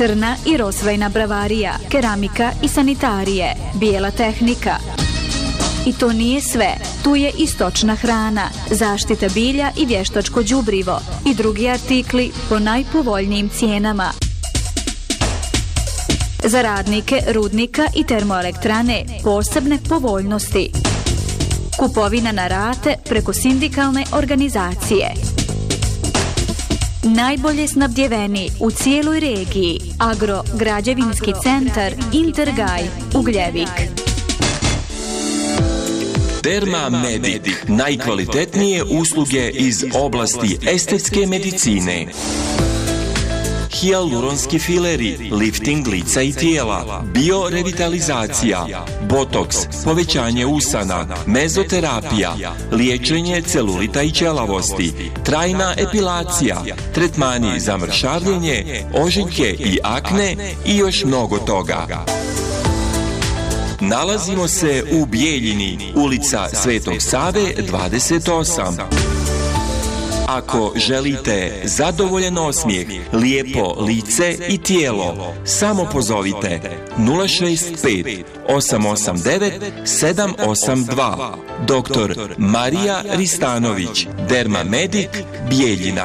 crna i rosvajna bravarija, keramika i sanitarije, bijela tehnika. I to nije sve. Tu je i stočna hrana, zaštita bilja i vještačko đubrivo i drugi artikli po najpovoljnijim cijenama. Za radnike rudnika i termoelektrane posebne povoljnosti. Kupovina na rate preko sindikalne organizacije. Najbolje snabdjeveni u cijeloj regiji. Agro-građevinski centar Intergaj, Ugljevik. Dermamedik. Najkvalitetnije usluge iz oblasti estetske medicine. Hijaluronski fileri, lifting lica i tijela, biorevitalizacija, botoks, povećanje usana, mezoterapija, liječenje celulita i ćelavosti, trajna epilacija, tretmani za mršavljenje, ožiljke i akne i još mnogo toga. Nalazimo se u Bijeljini, ulica Svetog Save 28. Ako želite zadovoljan osmijeh, lijepo lice i tijelo, samo pozovite 065 889 782. Dr. Marija Ristanović, Dermamedik, Bijeljina.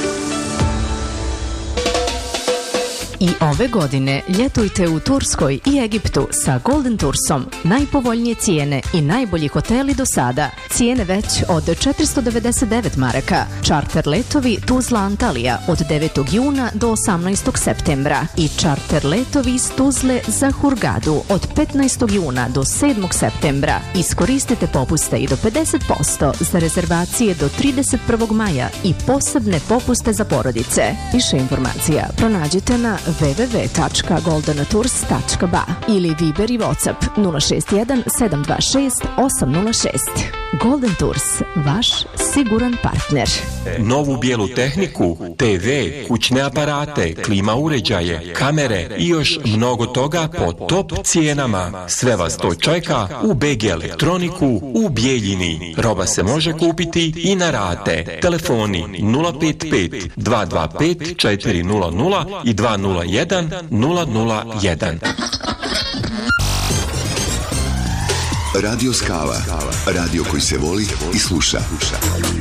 I ove godine ljetujte u Turskoj i Egiptu sa Golden Toursom. Najpovoljnije cijene i najbolji hoteli do sada. Cijene već od 499 maraka. Čarter letovi Tuzla Antalija od 9. juna do 18. septembra. I čarter letovi iz Tuzle za Hurgadu od 15. juna do 7. septembra. Iskoristite popuste i do 50% za rezervacije do 31. maja i posebne popuste za porodice. Više informacija pronađite na www.goldentours.ba ili Viber i WhatsApp 061 726 806. Golden Tours, vaš siguran partner. Novu bijelu tehniku, TV, kućne aparate, klima uređaje, kamere i još mnogo toga po top cijenama. Sve vas to čeka u BG Elektroniku u Bijeljini. Roba se može kupiti i na rate. Telefoni 055 225 400 i 201 001. Radio Skala, radio koji se voli i sluša.